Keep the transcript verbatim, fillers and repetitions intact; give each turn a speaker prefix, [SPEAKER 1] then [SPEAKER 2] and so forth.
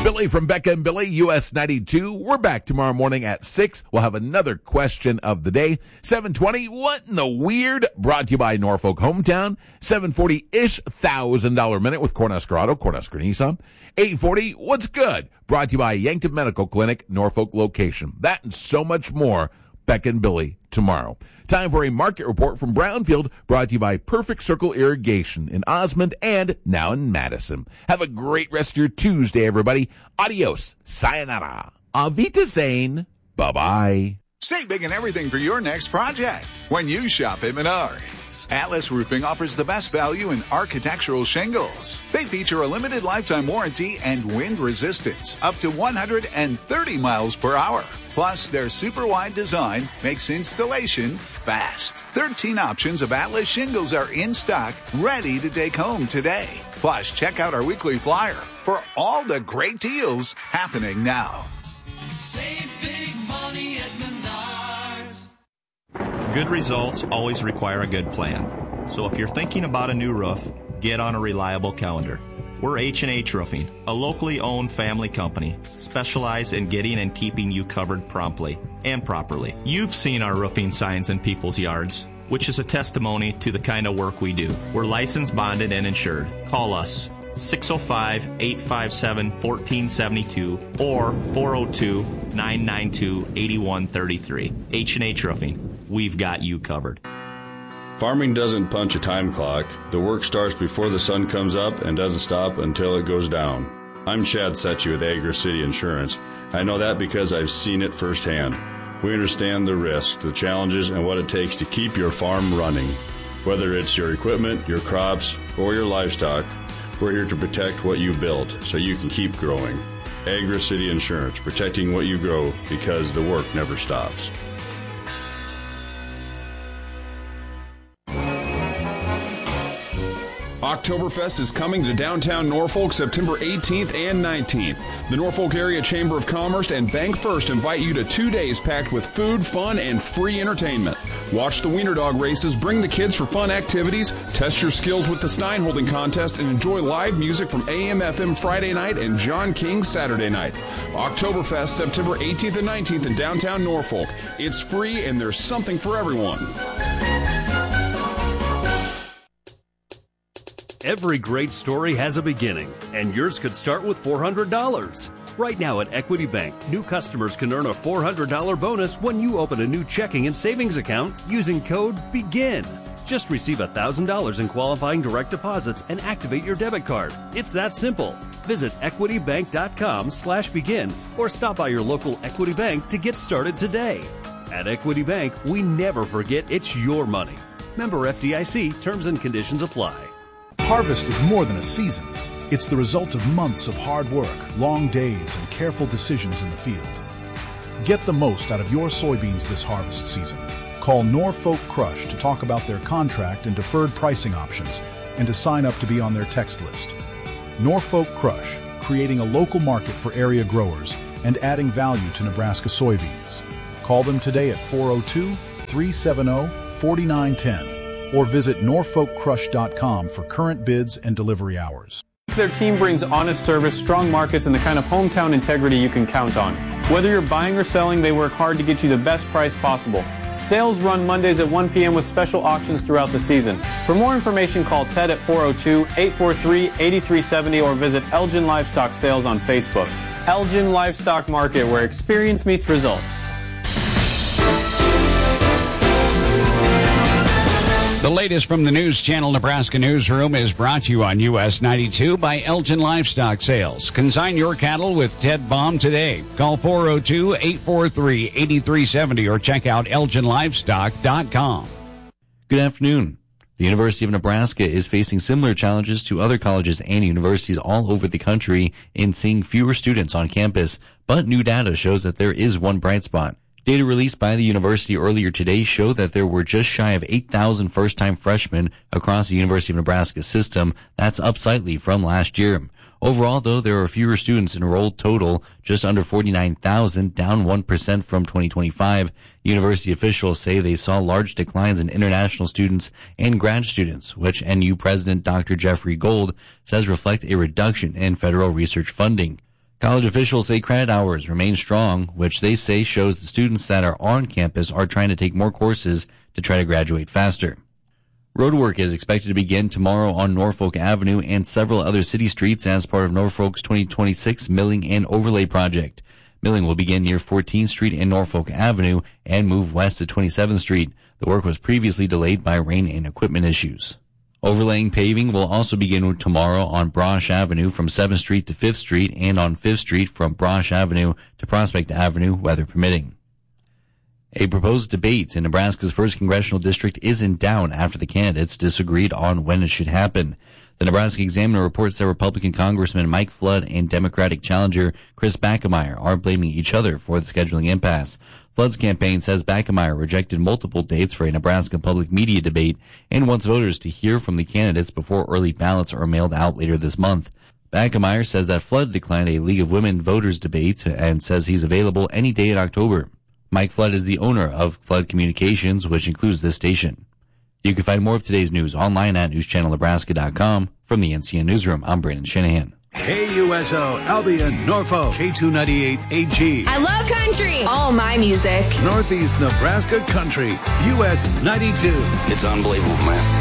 [SPEAKER 1] Billy from Becca and Billy, U S ninety-two. We're back tomorrow morning at six. We'll have another question of the day. seven twenty, what in the weird? Brought to you by Norfolk Hometown. seven forty-ish, one thousand dollars Minute with Cornhusker Auto, Cornhusker Nissan. eight forty, what's good? Brought to you by Yankton Medical Clinic, Norfolk location. That and so much more. Becca and Billy tomorrow. Time for a market report from Brownfield, brought to you by Perfect Circle Irrigation in Osmond and now in Madison. Have a great rest of your Tuesday, everybody. Adios. Sayonara. Avita Zane. Bye-bye.
[SPEAKER 2] Save big and everything for your next project when you shop at Menards. Atlas Roofing offers the best value in architectural shingles. They feature a limited lifetime warranty and wind resistance up to one hundred thirty miles per hour. Plus, their super wide design makes installation fast. thirteen options of Atlas shingles are in stock, ready to take home today. Plus, check out our weekly flyer for all the great deals happening now.
[SPEAKER 3] Save big money at Menards.
[SPEAKER 4] Good results always require a good plan. So if you're thinking about a new roof, get on a reliable calendar. We're H and H Roofing, a locally owned family company, specialized in getting and keeping you covered promptly and properly. You've seen our roofing signs in people's yards, which is a testimony to the kind of work we do. We're licensed, bonded, and insured. Call us six oh five, eight five seven, one four seven two or four oh two, nine nine two, eight one three three. H and H Roofing, we've got you covered.
[SPEAKER 5] Farming doesn't punch a time clock. The work starts before the sun comes up and doesn't stop until it goes down. I'm Chad Setchy with Agri City Insurance. I know that because I've seen it firsthand. We understand the risks, the challenges, and what it takes to keep your farm running. Whether it's your equipment, your crops, or your livestock, we're here to protect what you built so you can keep growing. Agri City Insurance, protecting what you grow because the work never stops.
[SPEAKER 6] Oktoberfest is coming to downtown Norfolk September eighteenth and nineteenth. The Norfolk Area Chamber of Commerce and Bank First invite you to two days packed with food, fun, and free entertainment. Watch the Wiener Dog races, bring the kids for fun activities, test your skills with the Stein Holding Contest, and enjoy live music from A M F M Friday night and John King Saturday night. Oktoberfest September eighteenth and nineteenth in downtown Norfolk. It's free and there's something for everyone.
[SPEAKER 7] Every great story has a beginning, and yours could start with four hundred dollars. Right now at Equity Bank, new customers can earn a four hundred dollars bonus when you open a new checking and savings account using code BEGIN. Just receive one thousand dollars in qualifying direct deposits and activate your debit card. It's that simple. Visit equitybank.com slash begin or stop by your local Equity Bank to get started today. At Equity Bank, we never forget it's your money. Member F D I C, terms and conditions apply.
[SPEAKER 8] Harvest is more than a season. It's the result of months of hard work, long days, and careful decisions in the field. Get the most out of your soybeans this harvest season. Call Norfolk Crush to talk about their contract and deferred pricing options and to sign up to be on their text list. Norfolk Crush, creating a local market for area growers and adding value to Nebraska soybeans. Call them today at four oh two, three seven oh, four nine one oh or visit norfolk crush dot com for current bids and delivery hours.
[SPEAKER 9] Their team brings honest service, strong markets, and the kind of hometown integrity you can count on. Whether you're buying or selling, they work hard to get you the best price possible. Sales run Mondays at one p.m. with special auctions throughout the season. For more information, call Ted at four oh two, eight four three, eight three seven oh or visit Elgin Livestock Sales on Facebook. Elgin Livestock Market, where experience meets results.
[SPEAKER 10] The latest from the News Channel Nebraska Newsroom is brought to you on U S ninety-two by Elgin Livestock Sales. Consign your cattle with Ted Baum today. Call four oh two, eight four three, eight three seven oh or check out elgin livestock dot com.
[SPEAKER 11] Good afternoon. The University of Nebraska is facing similar challenges to other colleges and universities all over the country in seeing fewer students on campus, but new data shows that there is one bright spot. Data released by the university earlier today show that there were just shy of eight thousand first-time freshmen across the University of Nebraska system. That's up slightly from last year. Overall, though, there are fewer students enrolled total, just under forty-nine thousand, down one percent from twenty twenty-five. University officials say they saw large declines in international students and grad students, which N U President Doctor Jeffrey Gold says reflect a reduction in federal research funding. College officials say credit hours remain strong, which they say shows the students that are on campus are trying to take more courses to try to graduate faster. Roadwork is expected to begin tomorrow on Norfolk Avenue and several other city streets as part of Norfolk's twenty twenty-six Milling and Overlay Project. Milling will begin near fourteenth Street and Norfolk Avenue and move west to twenty-seventh Street. The work was previously delayed by rain and equipment issues. Overlaying paving will also begin tomorrow on Brosh Avenue from seventh Street to fifth Street and on fifth Street from Brosh Avenue to Prospect Avenue, weather permitting. A proposed debate in Nebraska's first congressional district is in doubt after the candidates disagreed on when it should happen. The Nebraska Examiner reports that Republican Congressman Mike Flood and Democratic challenger Chris Bachmeier are blaming each other for the scheduling impasse. Flood's campaign says Bachmeier rejected multiple dates for a Nebraska public media debate and wants voters to hear from the candidates before early ballots are mailed out later this month. Bachmeier says that Flood declined a League of Women Voters debate and says he's available any day in October. Mike Flood is the owner of Flood Communications, which includes this station. You can find more of today's news online at news channel nebraska dot com. From the N C N Newsroom, I'm Brandon Shanahan.
[SPEAKER 12] K U S O, Albion, Norfolk, K two ninety-eight A G.
[SPEAKER 13] I love country. All my music.
[SPEAKER 12] Northeast Nebraska Country, U S ninety-two.
[SPEAKER 14] It's unbelievable, man.